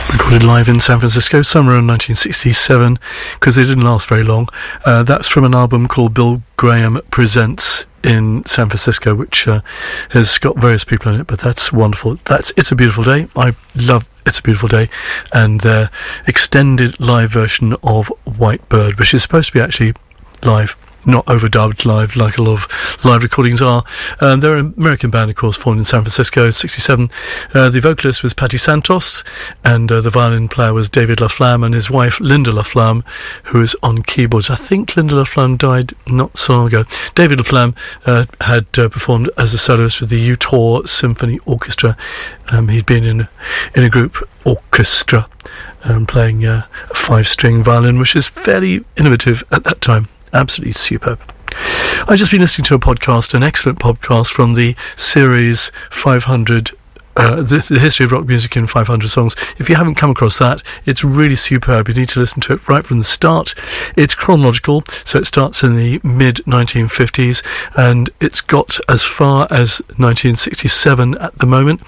recorded live in San Francisco somewhere in 1967, because they didn't last very long. That's from an album called Bill Graham Presents in San Francisco, which has got various people in it, but that's wonderful. That's It's a Beautiful Day. I love It's a Beautiful Day, and their extended live version of White Bird, which is supposed to be actually live, not overdubbed live like a lot of live recordings are. They're an American band, of course, formed in San Francisco, 67. The vocalist was Patty Santos, and the violin player was David LaFlamme, and his wife, Linda LaFlamme, who is on keyboards. I think Linda LaFlamme died not so long ago. David LaFlamme had performed as a soloist with the Utah Symphony Orchestra. He'd been in a group orchestra, playing a 5-string violin, which is fairly innovative at that time. Absolutely superb. I've just been listening to a podcast, an excellent podcast from the series 500, the history of rock music in 500 songs. If you haven't come across that, it's really superb. You need to listen to it right from the start. It's chronological, so it starts in the mid-1950s, and it's got as far as 1967 at the moment.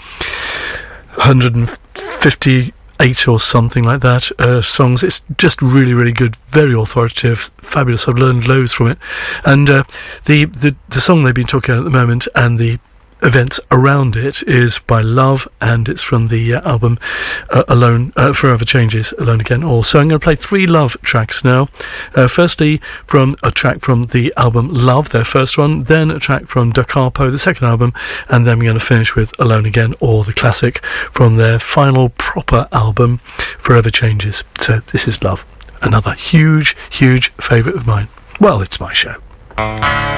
158 or something like that songs. It's just really, really good, very authoritative, fabulous. I've learned loads from it, and the song they've been talking about at the moment and the events around it is by Love, and it's from the album Alone, Forever Changes, Alone Again. So I'm going to play 3 Love tracks now. Firstly, from a track from the album Love, their first one, then a track from Da Capo, the second album, and then we're going to finish with Alone Again, or the classic from their final proper album, Forever Changes. So this is Love, another huge, huge favourite of mine. Well, it's my show.